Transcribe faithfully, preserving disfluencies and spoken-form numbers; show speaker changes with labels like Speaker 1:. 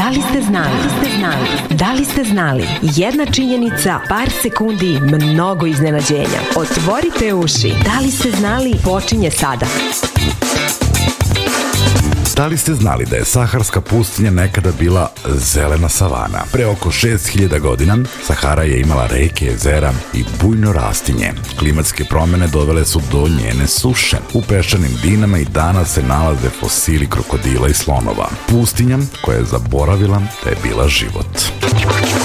Speaker 1: Da li ste znali? Da li ste znali? Da li ste znali? Jedna činjenica, par sekundi, mnogo iznenađenja. Otvorite uši. Da li ste znali? Počinje sada.
Speaker 2: Da li ste znali da je Saharska pustinja nekada bila zelena savana? Pre oko šest hiljada godina Sahara je imala reke, jezera i bujno rastinje. Klimatske promene dovele su do njene suše. U peščanim dinama i danas se nalaze fosili krokodila i slonova. Pustinja koja je zaboravila da je bila život.